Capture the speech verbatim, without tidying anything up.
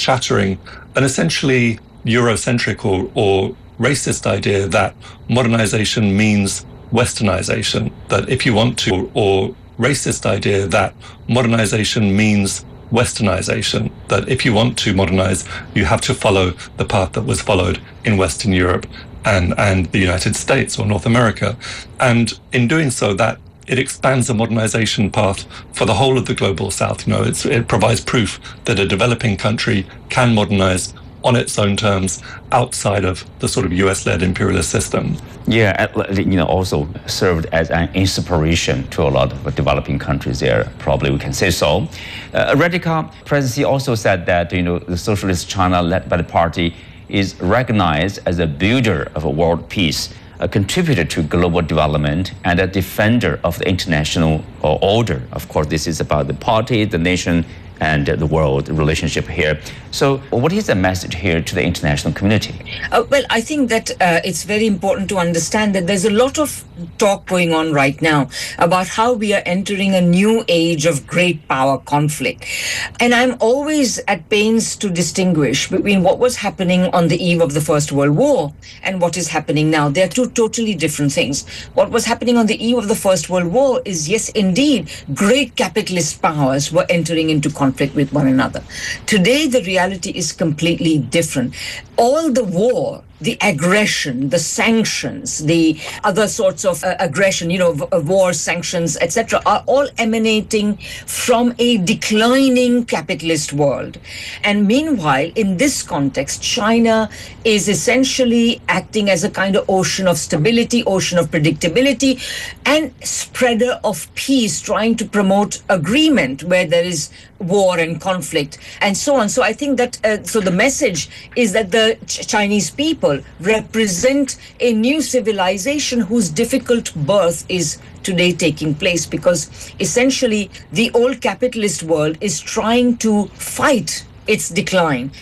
shattering an essentially Eurocentric or, or racist idea that modernization means westernization, that if you want to, or racist idea that modernization means westernization, that if you want to modernize, you have to follow the path that was followed in Western Europe and, and the United States or North America. And in doing so, that it expands the modernization path for the whole of the global South. You know, it's, it provides proof that a developing country can modernize on its own terms outside of the sort of U S-led imperialist system. Yeah, you know, also served as an inspiration to a lot of developing countries there, probably we can say so. Uh, Radhika, Presidency also said that, you know, the socialist China led by the party is recognized as a builder of a world peace, a contributor to global development, and a defender of the international order. Of course, this is about the party, the nation, and the world relationship here. So what is the message here to the international community? Uh, well, I think that uh, it's very important to understand that there's a lot of talk going on right now about how we are entering a new age of great power conflict. And I'm always at pains to distinguish between what was happening on the eve of the First World War and what is happening now. They're two totally different things. What was happening on the eve of the First World War is, yes, indeed, great capitalist powers were entering into conflict conflict with one another. Today, the reality is completely different. All the war, the aggression, the sanctions, the other sorts of uh, aggression, you know, v- war, sanctions, et cetera, are all emanating from a declining capitalist world. And meanwhile, in this context, China is essentially acting as a kind of ocean of stability, ocean of predictability, and spreader of peace, trying to promote agreement where there is war and conflict and so on. So I think that, uh, so the message is that the Ch- Chinese people represent a new civilization whose difficult birth is today taking place, because essentially the old capitalist world is trying to fight its decline.